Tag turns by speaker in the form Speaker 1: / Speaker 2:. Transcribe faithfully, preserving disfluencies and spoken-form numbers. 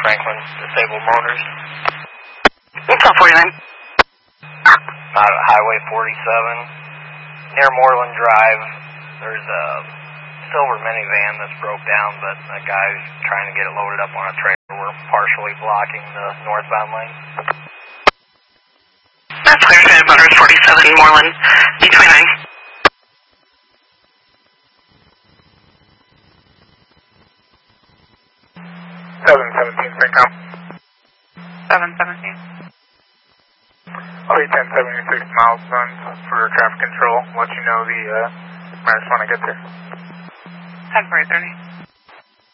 Speaker 1: Franklin Disabled Motors.
Speaker 2: What's up, forty-nine?
Speaker 1: Out at Highway forty-seven, near Moreland Drive. There's a silver minivan that's broke down, but a guy's trying to get it loaded up on a trailer. We're partially blocking the northbound lane.
Speaker 2: That's clear, Disabled Motors, forty-seven, Moreland, D twenty-nine.
Speaker 3: seven seventeen, Syncom.
Speaker 2: seven seventeen.
Speaker 3: three ten, seventy-six miles done for traffic control. Let you know the uh, marijuana gets there.
Speaker 2: ten forty thirty.